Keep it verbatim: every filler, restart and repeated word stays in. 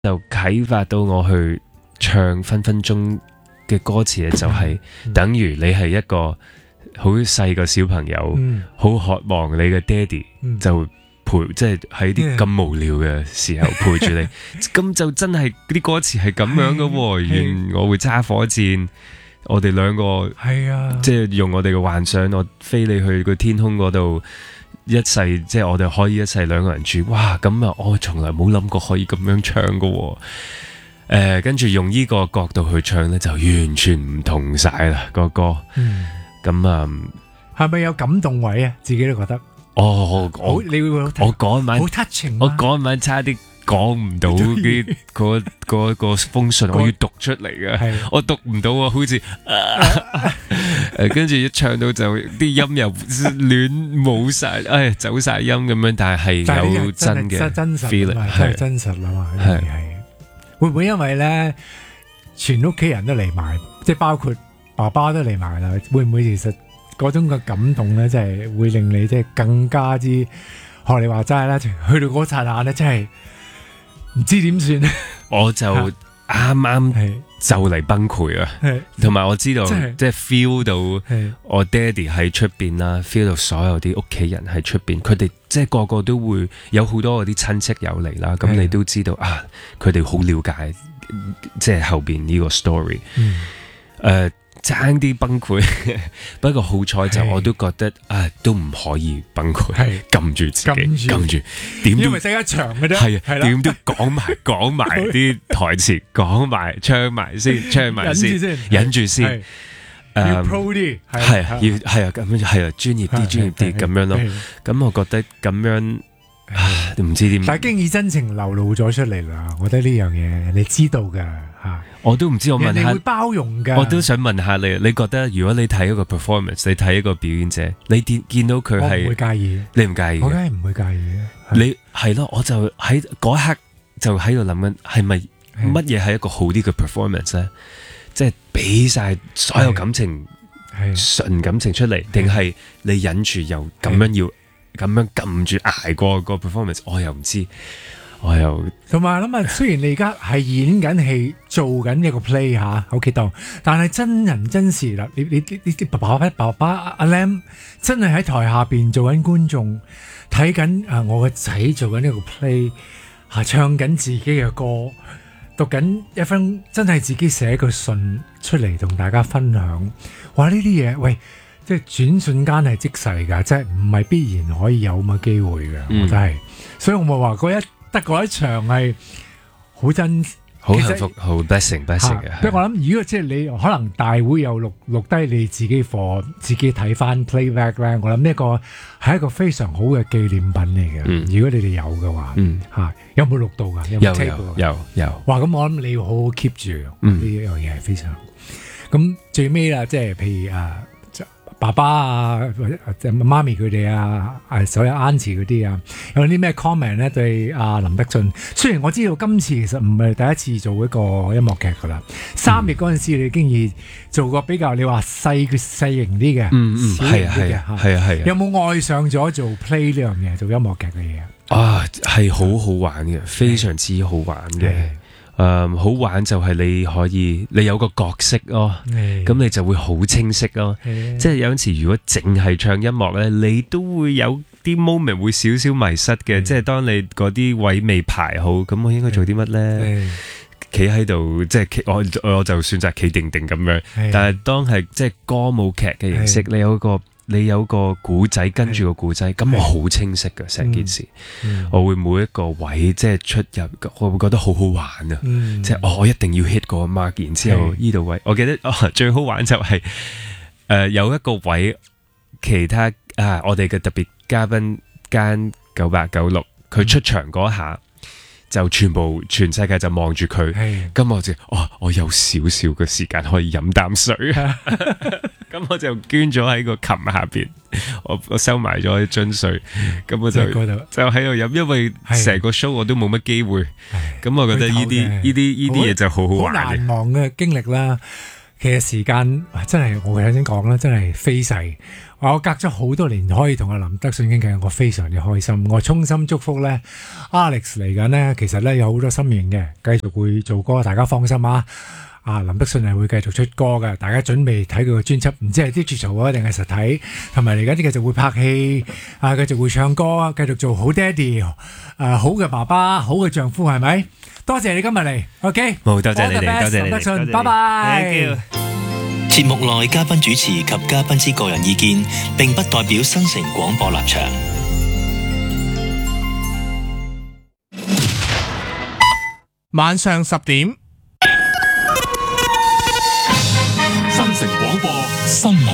就啟發到我去唱分分鐘嘅歌詞咧，就係等於你係一個好細個小朋友，好、嗯、渴望你嘅爹哋就陪，即係喺啲咁無聊嘅時候陪住你。咁就真係啲歌詞係咁樣嘅喎，願我會揸火箭，我哋兩個係啊，即係用我哋嘅幻想，我飛你去個天空嗰度。一世即係我哋可以一世兩個人住，哇！咁啊，我從來冇諗過可以咁樣唱噶、哦，誒、呃，跟住用呢個角度去唱咧，就完全唔同晒啦個歌。咁啊、嗯， 係咪、嗯、有感動位啊？自己都覺得。 哦，我你會我嗰晚好 touching， 我嗰晚差啲講唔到啲嗰嗰個封信，我要讀出嚟嘅，我讀唔到啊，好似。誒，跟住一唱到就啲音又亂冇晒，誒走晒音咁樣，但係係有真嘅真實 feeling， 係真實啦嘛，係係會唔會因為咧全屋企人都嚟埋，即係包括爸爸都嚟埋啦？會唔會其實嗰種嘅感動咧，即係會令你即係更加之學你話齋啦，去到嗰剎那咧，真係唔知點算咧？我就啱啱就嚟崩潰啊！同埋我知道，即係 feel 到我爹哋喺出邊啦 ，feel 到所有啲屋企人喺出邊，佢哋即係個個都會有好多嗰啲親戚有嚟啦。咁你都知道啊，佢哋好了解，即係後邊呢個 story。誒，爭啲崩潰，不過好彩就我都覺得啊，都唔可以崩潰，撳住自己，撳住，點都因為得一場嘅啫，係啊，點都講埋講埋啲台詞，講埋唱埋先，唱埋先，忍住先，要 pro 啲， 係啊，要係啊，咁樣係啊，專業啲，專業啲咁樣咯。咁我覺得咁樣。唉，唔知點， 但係經已真情流露咗出嚟啦，我覺得呢樣嘢你知道噶吓， 我都唔知，我問下， 人哋會包容噶， 我都想問下你，你覺得如果你睇一個 performance， 你睇一個表演者，你見見到佢係， 我唔會介意， 你唔介意， 我梗係唔會介意嘅， 你係咯，我就喺嗰一刻就喺度諗緊，係咪乜嘢係一個好啲嘅 performance 咧？即係俾晒所有感情，純感情出嚟，定係你忍住又咁樣要？咁樣撳住捱過個 performance， 我又唔知，我又同埋諗下，雖然你而家係演緊戲，做緊一個 play 吓，OK 當，但係真人真事啦，你你你你爸爸爸爸阿 Lam 真係喺台下邊做緊觀眾，睇緊啊我個仔做緊呢個 play，吓唱緊自己嘅歌，讀緊一封真係自己寫個信出嚟同大家分享，哇呢啲嘢喂！即係轉瞬間係即逝㗎，即係唔係必然可以有咁嘅機會嘅，嗯、我真係，所以我咪話嗰一得嗰一場係好真， 好幸福，好 blessing blessing 嘅。 不過我諗，如果即係你可能大會有錄錄低你自己課，自己睇翻 playback 咧，我諗呢個係一個非常好嘅紀念品嚟嘅。嗯、如果你哋有嘅話，嚇、嗯啊、有冇錄到㗎？有冇 tape 㗎？有有。哇！咁我諗你要好好 keep 住呢樣嘢係非常。咁、嗯、最尾啦，即係譬如啊。爸爸啊，或者媽咪佢哋啊，誒所有 auntie 嗰啲啊，有啲咩 comment 咧對阿林德俊？雖然我知道今次其實唔係第一次做一個音樂劇噶啦，三月嗰陣時你經已做過比較你話細細型啲嘅，嗯嗯，係啊係啊係啊係啊，有冇愛上咗做 play 呢樣嘢，做音樂劇嘅嘢啊？啊，係好好玩嘅，非常之好玩嘅。誒、嗯，好玩就係你可以，你有個角色咯，咁你就會好清晰咯。即係有陣時如果淨係唱音樂咧，你都會有啲 moment 會少少迷失嘅。即係當你嗰啲位未排好，咁我應該做啲乜咧？企喺度，即係我我就選擇企定定咁樣。但係當係即係歌舞劇嘅形式，你有個。你有個故仔跟住個故仔，咁我好清晰嘅成件事，嗯、我會每一個位即係出入，我會覺得好好玩啊！嗯、即係、哦、我一定要 hit 個 mark， 然之後呢度位，我記得、哦、最好玩就係、是、誒、呃、有一個位，其他啊我哋嘅特別嘉賓間九八九六，佢出場嗰下。嗯就全部全世界就望住佢，咁我就哦，我有少少嘅時間可以飲啖水，咁我就捐咗喺個琴下邊，我我收埋咗一樽水，咁我就就喺度飲，因為成個 show 我都冇乜機會，咁我覺得呢啲呢啲呢啲嘢就好好玩嘅，好難忘嘅經歷啦。 其實時間真係我頭先講啦，真係飛逝。我隔咗好多年可以同阿林德信傾偈，我非常之開心。我衷心祝福咧 Alex 嚟緊呢，其實咧有好多心願嘅，繼續會做歌，大家放心啊！啊，林德信係會繼續出歌嘅，大家準備睇佢個專輯，唔知係 digital 啊定係實體，同埋嚟緊啲繼續會拍戲，啊繼續會唱歌，繼續做好爹哋，誒、啊、好嘅爸爸，好嘅丈夫，係咪？多謝你今日嚟 ，OK， 好多謝你哋，多謝你林德信， 哋， 拜拜。 節目內嘉賓主持及嘉賓之個人意見，並不代表新城廣播立場。 晚上十點， 新城廣播新聞。